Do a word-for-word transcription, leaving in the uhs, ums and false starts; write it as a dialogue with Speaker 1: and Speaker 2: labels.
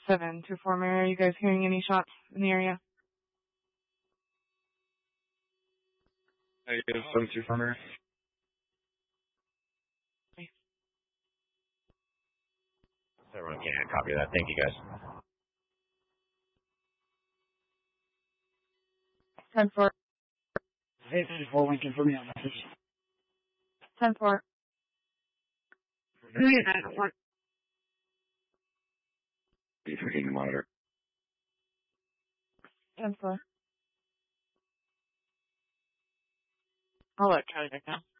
Speaker 1: seven two four Mary, are you guys hearing any shots in the area?
Speaker 2: Hey, seven two four Mary.
Speaker 3: Everyone can copy that. Thank you, guys.
Speaker 1: ten four.
Speaker 4: Hey, three four, Lincoln, for me on message.
Speaker 1: ten four.
Speaker 2: Be freaking monitor.
Speaker 1: ten four. I'll let Charlie back now.